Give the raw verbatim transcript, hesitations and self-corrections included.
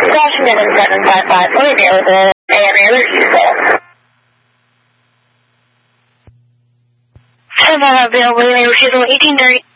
Washington and seven five five, fully available, A M A refusal. seven available, A M A refusal, eighteen thirty.